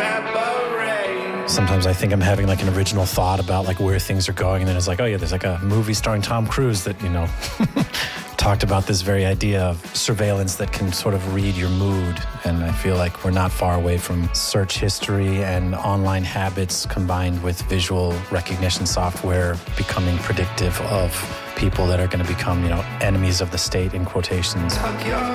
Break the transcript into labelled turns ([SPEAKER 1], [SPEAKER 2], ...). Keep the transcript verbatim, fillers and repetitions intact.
[SPEAKER 1] Sometimes I think I'm having like an original thought about like where things are going, and then it's like, oh yeah, there's like a movie starring Tom Cruise that, you know, talked about this very idea of surveillance that can sort of read your mood. And I feel like we're not far away from search history and online habits combined with visual recognition software becoming predictive of people that are going to become, you know, enemies of the state in quotations.